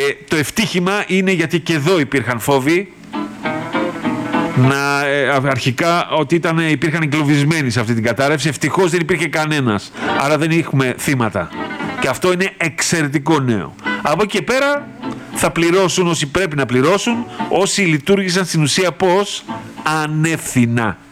το ευτύχημα είναι, γιατί και εδώ υπήρχαν φόβοι, αρχικά ότι υπήρχαν εγκλωβισμένοι σε αυτή την κατάρρευση. Ευτυχώς δεν υπήρχε κανένας, άρα δεν έχουμε θύματα. Και αυτό είναι εξαιρετικό νέο. Από εκεί και πέρα θα πληρώσουν όσοι πρέπει να πληρώσουν, όσοι λειτουργήσαν στην ουσία πώς? Ανεύθυνα.